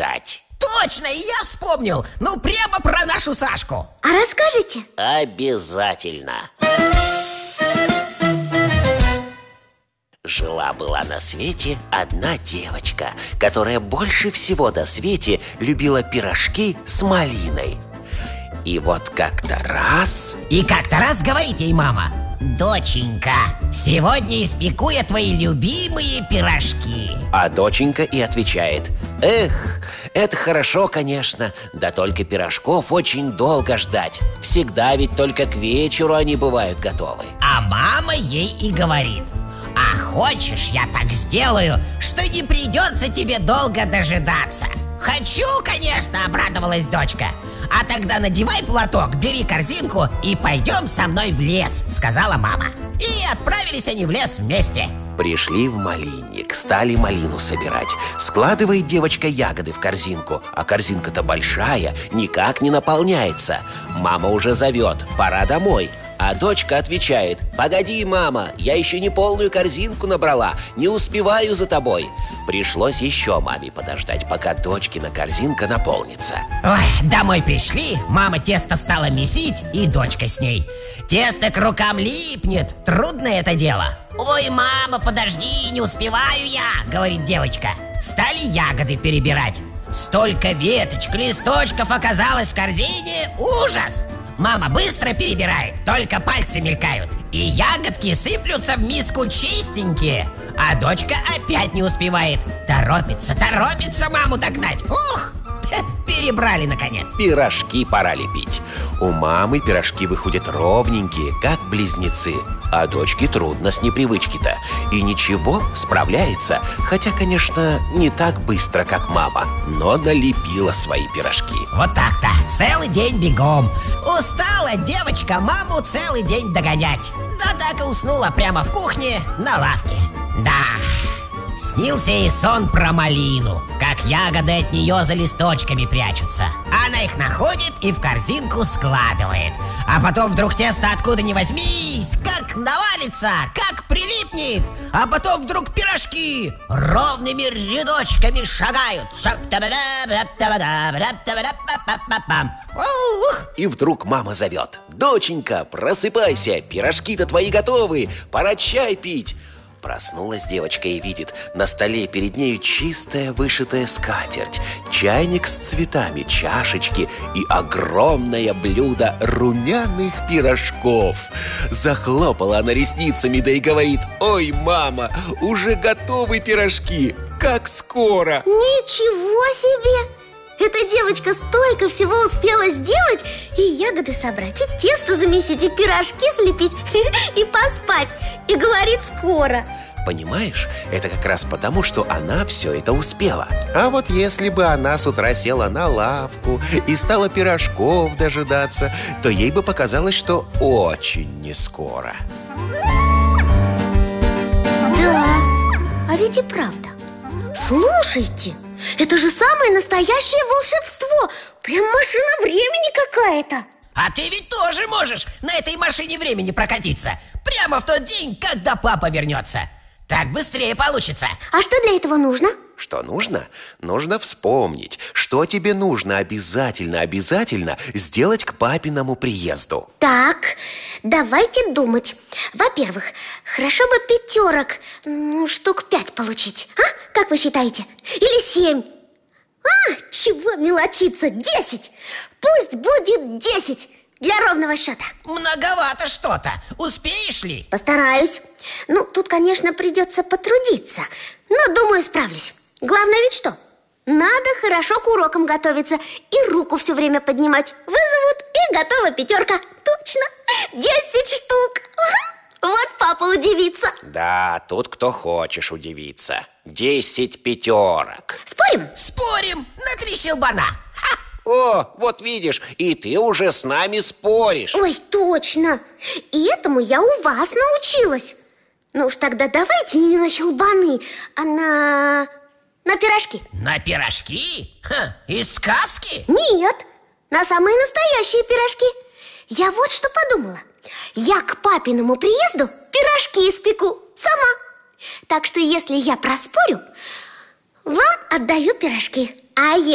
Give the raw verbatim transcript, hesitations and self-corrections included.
рассказать. Точно, и я вспомнил. Ну, прямо про нашу Сашку. А расскажете? Обязательно. Жила-была на свете одна девочка, которая больше всего на свете любила пирожки с малиной. И вот как-то раз... И как-то раз говорит ей мама: доченька, сегодня испеку я твои любимые пирожки. А доченька и отвечает: эх, это хорошо, конечно, да только пирожков очень долго ждать. Всегда ведь только к вечеру они бывают готовы. А мама ей и говорит: а хочешь, я так сделаю, что не придется тебе долго дожидаться? Хочу, конечно, обрадовалась дочка. А тогда надевай платок, бери корзинку и пойдем со мной в лес, сказала мама. И отправились они в лес вместе. Пришли в малинник, стали малину собирать. Складывает девочка ягоды в корзинку, а корзинка-то большая, никак не наполняется. Мама уже зовет: пора домой. А дочка отвечает: погоди, мама, я еще не полную корзинку набрала, не успеваю за тобой. Пришлось еще маме подождать, пока дочкина корзинка наполнится. Ой, домой пришли, мама тесто стала месить, и дочка с ней. Тесто к рукам липнет, трудное это дело. Ой, мама, подожди, не успеваю я, говорит девочка. Стали ягоды перебирать. Столько веточек, листочков оказалось в корзине, ужас! Мама быстро перебирает, только пальцы мелькают. И ягодки сыплются в миску чистенькие. А дочка опять не успевает. Торопится, торопится маму догнать. Ух, перебрали наконец. Пирожки пора лепить. У мамы пирожки выходят ровненькие, как близнецы. А дочке трудно с непривычки-то. И ничего, справляется. Хотя, конечно, не так быстро, как мама, но налепила свои пирожки. Вот так-то, целый день бегом. Устала девочка маму целый день догонять. Да так и уснула прямо в кухне на лавке. Да, снился ей сон про малину, как ягоды от нее за листочками прячутся. Она их находит и в корзинку складывает. А потом вдруг тесто откуда ни возьмись, как навалится, как прилипнет. А потом вдруг пирожки ровными рядочками шагают. И вдруг мама зовет: доченька, просыпайся, пирожки-то твои готовы, пора чай пить. Проснулась девочка и видит: на столе перед нею чистая вышитая скатерть, чайник с цветами, чашечки и огромное блюдо румяных пирожков. Захлопала она ресницами, да и говорит: ой, мама, уже готовы пирожки, как скоро! Ничего себе! Эта девочка столько всего успела сделать: и ягоды собрать, и тесто замесить, и пирожки слепить, и поспать. И говорит: скоро. Понимаешь, это как раз потому, что она все это успела. А вот если бы она с утра села на лавку и стала пирожков дожидаться, то ей бы показалось, что очень не скоро. Да, а ведь и правда. Слушайте, это же самое настоящее волшебство. Прям машина времени какая-то. А ты ведь тоже можешь на этой машине времени прокатиться прямо в тот день, когда папа вернется. Так быстрее получится. А что для этого нужно? Что нужно? Нужно вспомнить, что тебе нужно обязательно, обязательно сделать к папиному приезду. Так, давайте думать. Во-первых, хорошо бы пятерок, ну, штук пять получить. А? Как вы считаете? Или семь? А, чего мелочиться? Десять! Пусть будет десять для ровного счета. Многовато что-то. Успеешь ли? Постараюсь. Ну, тут, конечно, придется потрудиться, но, думаю, справлюсь. Главное ведь что? Надо хорошо к урокам готовиться и руку все время поднимать. Вызовут, и готова пятерка. Точно, десять штук. Вот папа удивится. Да, тут кто хочешь удивиться. Десять пятерок. Спорим? Спорим на три щелбана. Ха! О, вот видишь, и ты уже с нами споришь. Ой, точно. И этому я у вас научилась. Ну уж тогда давайте не на щелбаны, а на... на пирожки. На пирожки? Ха, из сказки? Нет, на самые настоящие пирожки. Я вот что подумала. Я к папиному приезду пирожки испеку сама. Так что если я проспорю, вам отдаю пирожки. А